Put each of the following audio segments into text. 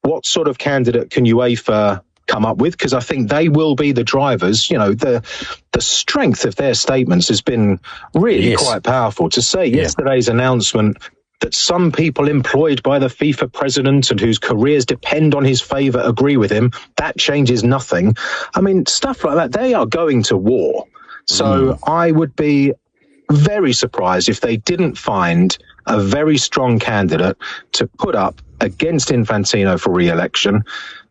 what sort of candidate can UEFA come up with? Because I think they will be the drivers. The strength of their statements has been really quite powerful. To say yesterday's announcement that some people employed by the FIFA president and whose careers depend on his favour agree with him, that changes nothing. I mean, stuff like that, they are going to war. So I would be very surprised if they didn't find a very strong candidate to put up against Infantino for re-election,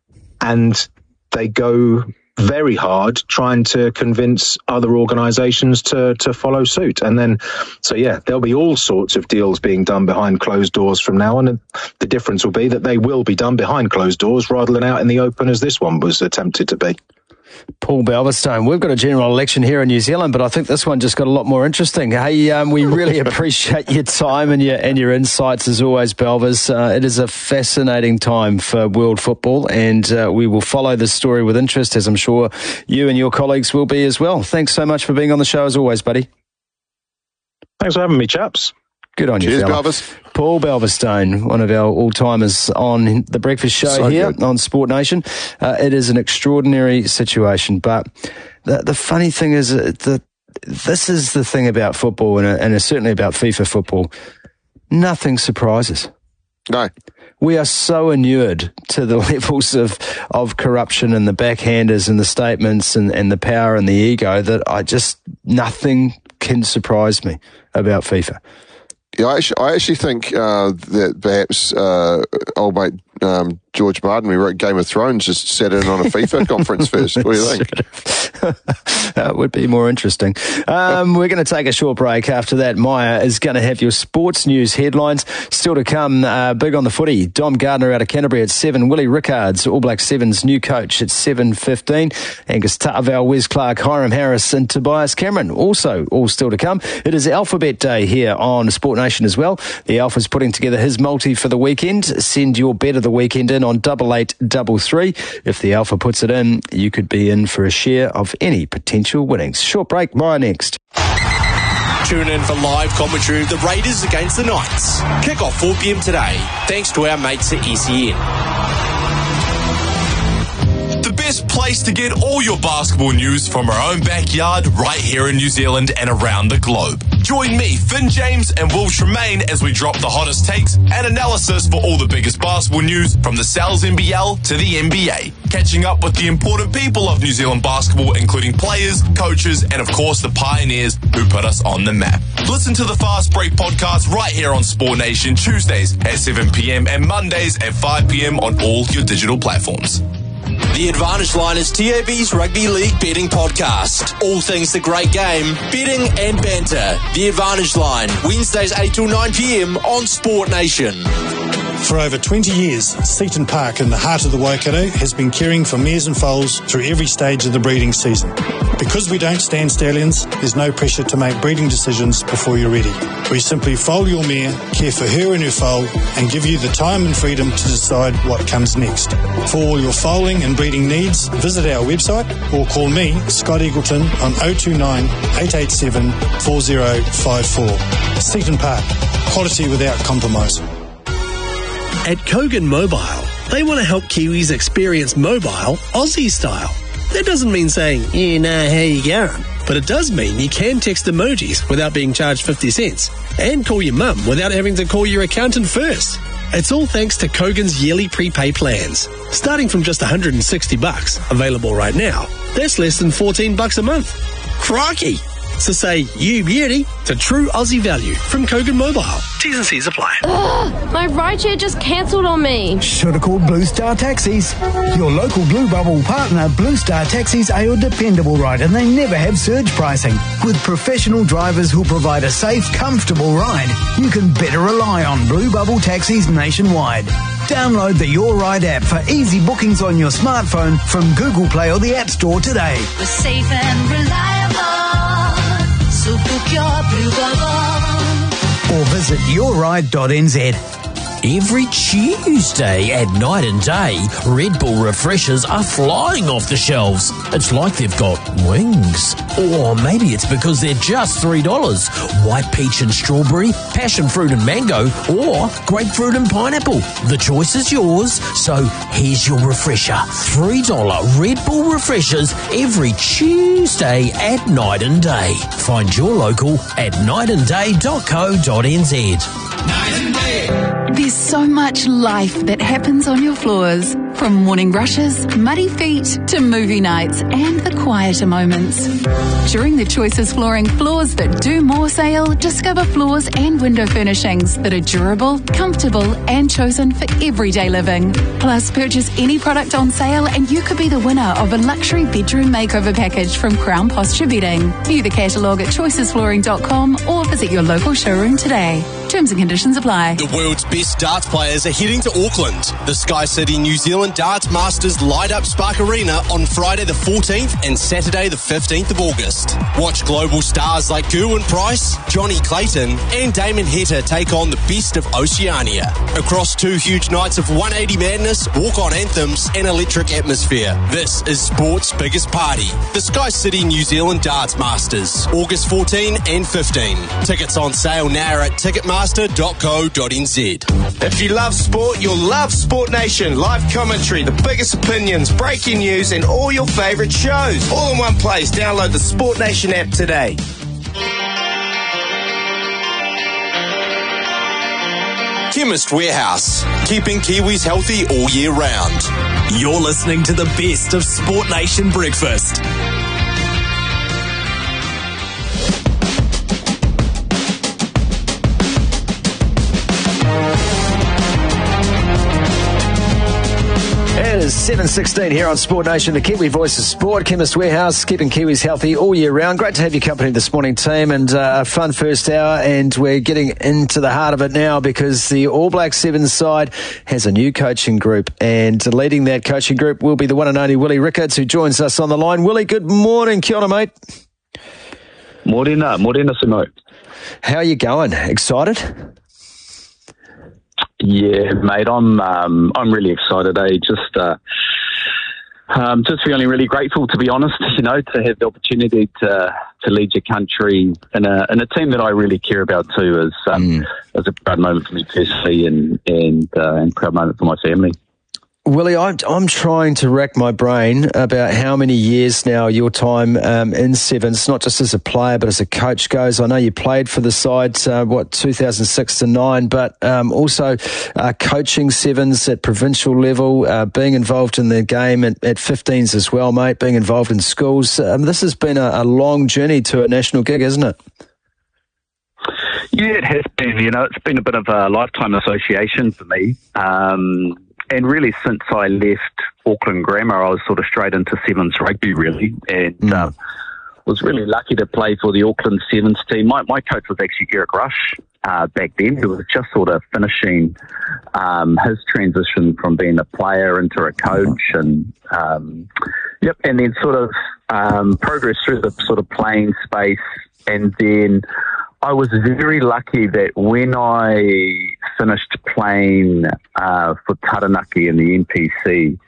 and they go very hard trying to convince other organisations to follow suit. And then, there'll be all sorts of deals being done behind closed doors from now on. And the difference will be that they will be done behind closed doors rather than out in the open as this one was attempted to be. Paul Balverstone, we've got a general election here in New Zealand, but I think this one just got a lot more interesting. Hey, we really appreciate your time and your insights as always, Balvers. It is a fascinating time for world football, and we will follow this story with interest, as I'm sure you and your colleagues will be as well. Thanks so much for being on the show as always, buddy. Thanks for having me, chaps. Good on you, Cheers, fella. Balvers. Paul Balverstone, one of our all-timers on The Breakfast Show on Sport Nation. It is an extraordinary situation, but the funny thing is that this is the thing about football, and certainly about FIFA football. Nothing surprises. No. We are so inured to the levels of corruption and the backhanders and the statements and the power and the ego that nothing can surprise me about FIFA. Yeah, I actually think that perhaps old mate George Martin, who wrote Game of Thrones, just sat in on a FIFA conference first. What do you think? That would be more interesting. We're going to take a short break. After that, Maya is going to have your sports news headlines. Still to come, big on the footy. Dom Gardner out of Canterbury at 7. Willie Rickards, All Black 7's new coach at 7:15. Angus Ta'aval, Wes Clark, Hiram Harris and Tobias Cameron. Also, all still to come. It is Alphabet Day here on Sport Nation as well. The Alpha's putting together his multi for the weekend. Send your bet of the weekend in on 8833. If the Alpha puts it in, you could be in for a share of any potential winnings. Short break, Maya next. Tune in for live commentary of the Raiders against the Knights. Kick off 4 p.m. today, thanks to our mates at SEN. The best place to get all your basketball news from our own backyard right here in New Zealand and around the globe. Join me, Finn James and Will Tremaine as we drop the hottest takes and analysis for all the biggest basketball news from the Sal's NBL to the NBA. Catching up with the important people of New Zealand basketball, including players, coaches, and of course the pioneers who put us on the map. Listen to the Fast Break podcast right here on Sport Nation Tuesdays at 7 p.m. and Mondays at 5 p.m. on all your digital platforms. The Advantage Line is TAB's Rugby League betting podcast. All things the great game, betting and banter. The Advantage Line, Wednesdays 8 till 9 p.m. on Sport Nation. For over 20 years, Seaton Park in the heart of the Waikato has been caring for mares and foals through every stage of the breeding season. Because we don't stand stallions, there's no pressure to make breeding decisions before you're ready. We simply foal your mare, care for her and her foal, and give you the time and freedom to decide what comes next. For all your foaling and breeding needs, visit our website or call me, Scott Eagleton, on 029 887 4054. Seaton Park, quality without compromise. At Kogan Mobile, they want to help Kiwis experience mobile Aussie style. That doesn't mean saying, yeah, nah, how you going? But it does mean you can text emojis without being charged 50 cents and call your mum without having to call your accountant first. It's all thanks to Kogan's yearly prepay plans. Starting from just $160, available right now, that's less than $14 a month. Crikey! So say you beauty to true Aussie value from Kogan Mobile. T's and C's apply. Ugh, my rideshare just cancelled on me. Should have called Blue Star Taxis. Your local Blue Bubble partner, Blue Star Taxis, are your dependable ride, and they never have surge pricing. With professional drivers who provide a safe, comfortable ride, you can better rely on Blue Bubble Taxis nationwide. Download the Your Ride app for easy bookings on your smartphone from Google Play or the App Store today. We're safe and reliable. So book your Blue Bubble. Or visit yourride.nz. Every Tuesday at Night and Day, Red Bull refreshers are flying off the shelves. It's like they've got wings. Or maybe it's because they're just $3. White peach and strawberry, passion fruit and mango, or grapefruit and pineapple. The choice is yours, so here's your refresher. $3 Red Bull refreshers every Tuesday at Night and Day. Find your local at nightandday.co.nz. There's so much life that happens on your floors. From morning rushes, muddy feet, to movie nights and the quieter moments. During the Choices Flooring Floors That Do More sale, discover floors and window furnishings that are durable, comfortable and chosen for everyday living. Plus, purchase any product on sale and you could be the winner of a luxury bedroom makeover package from Crown Posture Bedding. View the catalogue at choicesflooring.com or visit your local showroom today. Terms and conditions apply. The world's best darts players are heading to Auckland. The Sky City New Zealand Darts Masters light up Spark Arena on Friday the 14th and Saturday the 15th of August. Watch global stars like Gerwyn Price, Johnny Clayton and Damon Heta take on the best of Oceania. Across 2 huge nights of 180 madness, walk-on anthems and electric atmosphere. This is sport's biggest party. The Sky City New Zealand Darts Masters, August 14 and 15. Tickets on sale now at ticketmaster.co.nz. If you love sport, you'll love Sport Nation. Live commentary, the biggest opinions, breaking news, and all your favourite shows. All in one place. Download the Sport Nation app today. Chemist Warehouse, keeping Kiwis healthy all year round. You're listening to the best of Sport Nation Breakfast. It is 7:16 here on Sport Nation, the Kiwi voice of sport. Chemist Warehouse, keeping Kiwis healthy all year round. Great to have your company this morning, team, and a fun first hour, and we're getting into the heart of it now because the All Black Sevens side has a new coaching group, and leading that coaching group will be the one and only Willie Ricketts, who joins us on the line. Willie, good morning. Kia ora, mate. Morena, Simo. How are you going? Excited? Yeah, mate, I'm really excited. Just feeling really grateful, to be honest. You know, to have the opportunity to lead your country in a team that I really care about too. As a proud moment for me personally, and proud moment for my family. Willie, I'm trying to rack my brain about how many years now your time in Sevens, not just as a player but as a coach, goes. I know you played for the side, 2006 to 9, but also coaching Sevens at provincial level, being involved in the game at 15s as well, mate, being involved in schools. This has been a long journey to a national gig, isn't it? Yeah, it has been. You know, it's been a bit of a lifetime association for me. And really, since I left Auckland Grammar, I was sort of straight into Sevens rugby, really, and was really lucky to play for the Auckland Sevens team. My coach was actually Eric Rush back then, who was just sort of finishing his transition from being a player into a coach, and and then sort of progressed through the sort of playing space, and then I was very lucky that when I finished playing for Taranaki in the NPC,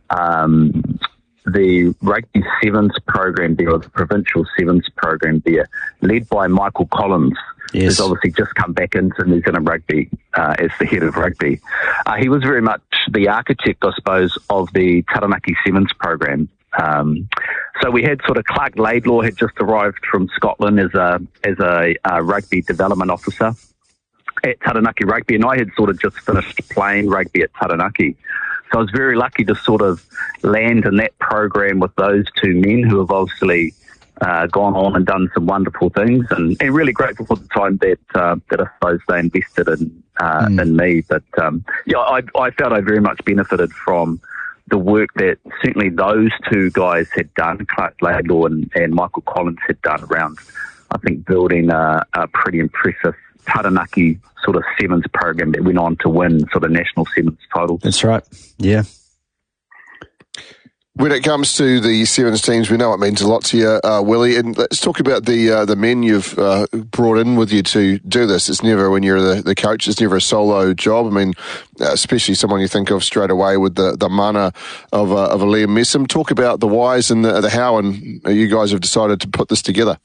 the Rugby Sevens program there, or the Provincial Sevens program there, led by Michael Collins, who's obviously just come back into New Zealand Rugby as the head of rugby. He was very much the architect, I suppose, of the Taranaki Sevens program. So we had sort of Clark Laidlaw had just arrived from Scotland as a rugby development officer at Taranaki Rugby, and I had sort of just finished playing rugby at Taranaki. So I was very lucky to sort of land in that program with those two men who have obviously gone on and done some wonderful things, and really grateful for the time that I suppose they invested in me. But I felt I very much benefited from the work that certainly those two guys had done, Clark Laidlaw and Michael Collins had done around, I think, building a pretty impressive Taranaki sort of Sevens program that went on to win sort of national Sevens titles. That's right, yeah. When it comes to the Sevens teams, we know it means a lot to you, Willie. And let's talk about the men you've brought in with you to do this. It's never, when you're the coach, it's never a solo job. I mean, especially someone you think of straight away with the mana of a Liam Messam. Talk about the whys and the how, and you guys have decided to put this together.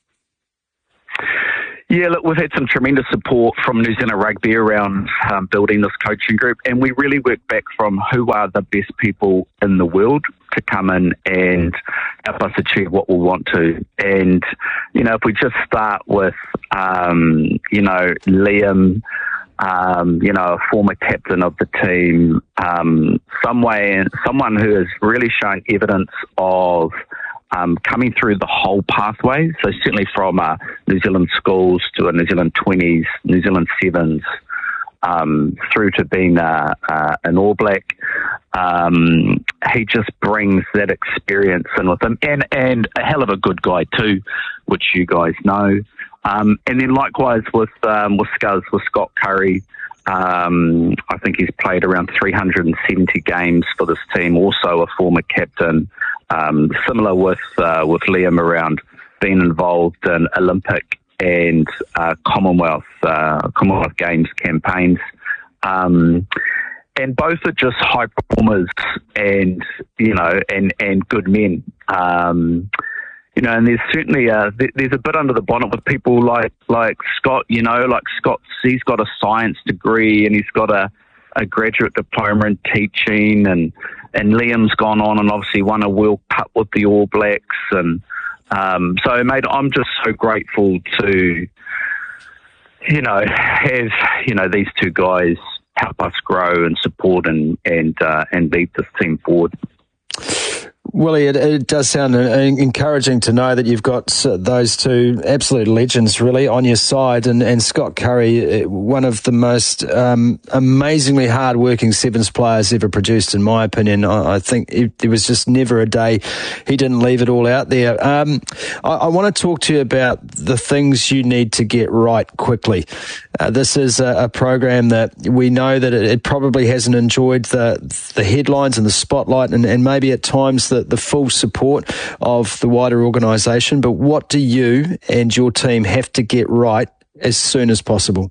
Yeah, look, we've had some tremendous support from New Zealand Rugby around building this coaching group, and we really work back from who are the best people in the world to come in and help us achieve what we want to. And, if we just start with, Liam, a former captain of the team, someone who has really shown evidence of coming through the whole pathway, so certainly from New Zealand schools to a New Zealand 20s, New Zealand Sevens, through to being an All Black. He just brings that experience in with him, and a hell of a good guy too, which you guys know. And then likewise with Scott Curry. I think he's played around 370 games for this team, also a former captain. Similar with Liam around being involved in Olympic and Commonwealth Games campaigns. And both are just high performers and good men. And there's certainly there's a bit under the bonnet with people like Scott. Scott, he's got a science degree and he's got a graduate diploma in teaching, and Liam's gone on and obviously won a World Cup with the All Blacks, and so mate, I'm just so grateful to have these two guys help us grow and support and lead this team forward. Willie, it does sound encouraging to know that you've got those two absolute legends really on your side, and Scott Curry, one of the most amazingly hard-working Sevens players ever produced, in my opinion. I think there was just never a day he didn't leave it all out there. I want to talk to you about the things you need to get right quickly. This is a program that we know that it probably hasn't enjoyed the headlines and the spotlight, and maybe at times the full support of the wider organisation. But what do you and your team have to get right as soon as possible?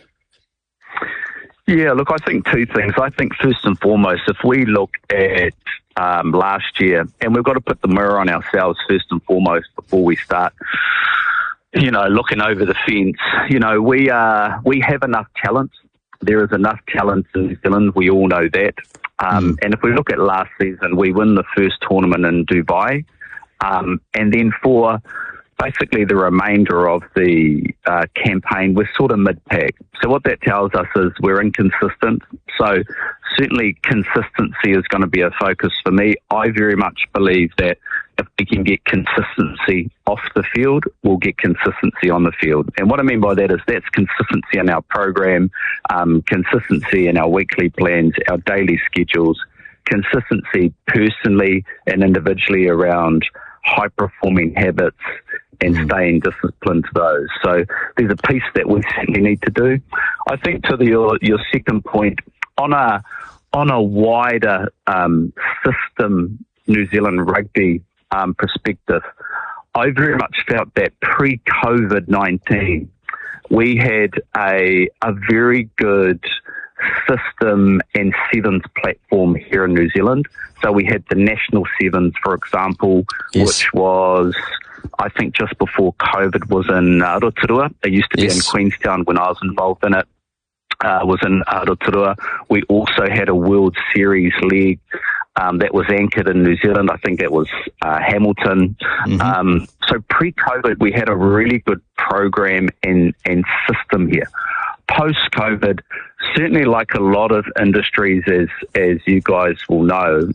Yeah, look, I think two things. I think first and foremost, if we look at last year, and we've got to put the mirror on ourselves first and foremost before we start looking over the fence. We have enough talent. There is enough talent in New Zealand. We all know that. And if we look at last season, we win the first tournament in Dubai. And then for basically the remainder of the campaign, we're sort of mid-pack. So what that tells us is we're inconsistent. So certainly consistency is going to be a focus for me. I very much believe that if we can get consistency off the field, we'll get consistency on the field. And what I mean by that is that's consistency in our program, consistency in our weekly plans, our daily schedules, consistency personally and individually around high-performing habits and staying disciplined to those. So there's a piece that we certainly need to do. I think to your second point, on a wider system New Zealand rugby perspective, I very much felt that pre-COVID-19 we had a very good system and Sevens platform here in New Zealand. So we had the National Sevens, for example, which was, I think just before COVID, was in Rotorua. It used to be in Queenstown when I was involved in it. Was in Rotorua. We also had a World Series league that was anchored in New Zealand. I think that was Hamilton. So pre-COVID, we had a really good program and system here. Post-COVID, certainly like a lot of industries, as you guys will know,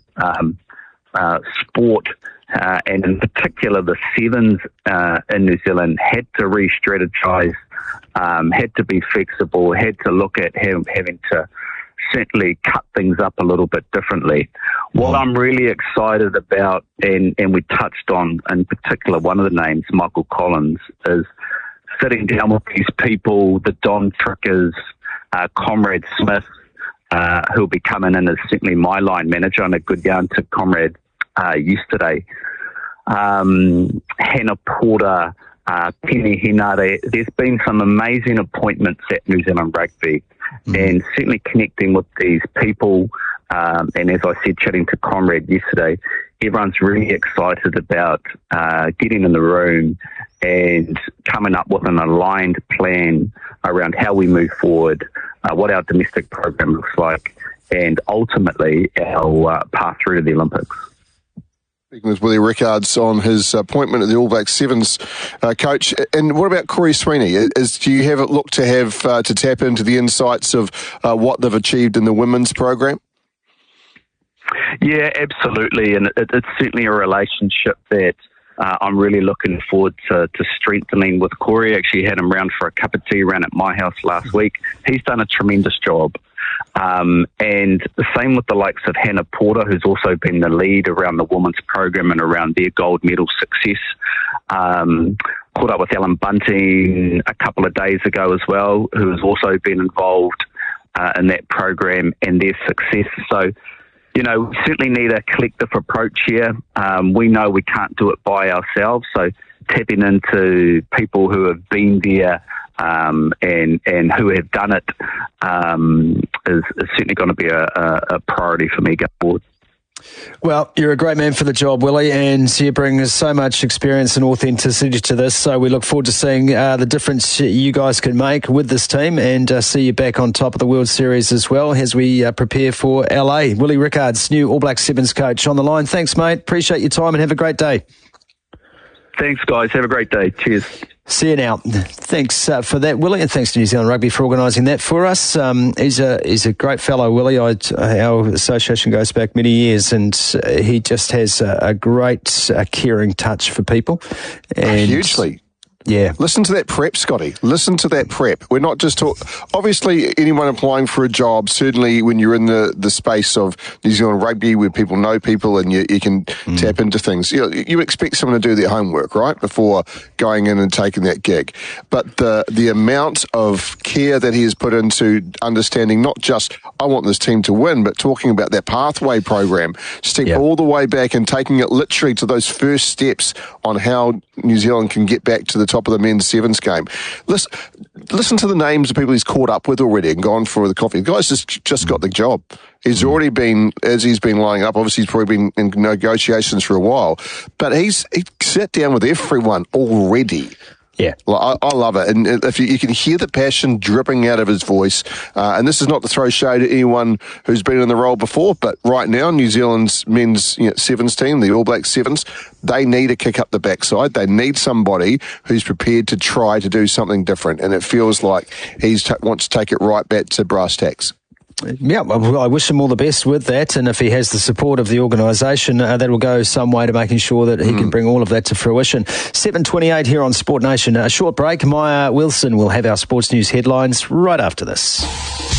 sport and in particular the Sevens in New Zealand had to re-strategize, had to be flexible, had to look at having to certainly cut things up a little bit differently. What I'm really excited about, and we touched on in particular one of the names, Michael Collins, is sitting down with these people, the Don Trickers, Comrade Smith, who'll be coming in as certainly my line manager, and a good yarn to Comrade yesterday. Hannah Porter, Penny Henare. There's been some amazing appointments at New Zealand Rugby, and certainly connecting with these people. And as I said, chatting to Conrad yesterday, everyone's really excited about getting in the room and coming up with an aligned plan around how we move forward, what our domestic program looks like, and ultimately our path through to the Olympics. Speaking with Willie Rickards on his appointment at the All Black Sevens coach. And what about Corey Sweeney? Do you have it look to have to tap into the insights of what they've achieved in the women's program? Yeah, absolutely. And it's certainly a relationship that I'm really looking forward to strengthening with Corey. Actually had him round for a cup of tea around at my house last week. He's done a tremendous job. And the same with the likes of Hannah Porter, who's also been the lead around the women's program and around their gold medal success. Caught up with Ellen Bunting a couple of days ago as well, who has also been involved in that program and their success. So, you know, we certainly need a collective approach here. We know we can't do it by ourselves, so tapping into people who have been there and who have done it is certainly going to be a priority for me going forward. Well, you're a great man for the job, Willie, and you bring so much experience and authenticity to this, so we look forward to seeing the difference you guys can make with this team, and see you back on top of the World Series as well as we prepare for LA. Willie Rickards, new All Black Sevens coach, on the line. Thanks, mate. Appreciate your time and have a great day. Thanks, guys. Have a great day. Cheers. See you now. Thanks for that, Willie, and thanks to New Zealand Rugby for organising that for us. He's a great fellow, Willie. Our association goes back many years, and he just has a great caring touch for people. And hugely. Yeah. Listen to that prep, Scotty. Listen to that prep. We're not just obviously, anyone applying for a job, certainly when you're in the space of New Zealand Rugby where people know people and you can tap into things, you expect someone to do their homework, right, before going in and taking that gig. But the amount of care that he has put into understanding not just, I want this team to win, but talking about that pathway program, step all the way back and taking it literally to those first steps on how New Zealand can get back to the top of the men's sevens game. Listen to the names of people he's caught up with already and gone for the coffee. The guy's just got the job. He's already been, as he's been lining up, obviously he's probably been in negotiations for a while, but he sat down with everyone already. Yeah. Well, I love it. And if you can hear the passion dripping out of his voice, and this is not to throw shade at anyone who's been in the role before, but right now, New Zealand's men's sevens team, the All Black Sevens, they need a kick up the backside. They need somebody who's prepared to try to do something different. And it feels like he wants to take it right back to brass tacks. Yeah, well, I wish him all the best with that, and if he has the support of the organisation, that will go some way to making sure that he can bring all of that to fruition. 7:28 here on Sport Nation. A short break. Maya Wilson will have our sports news headlines right after this.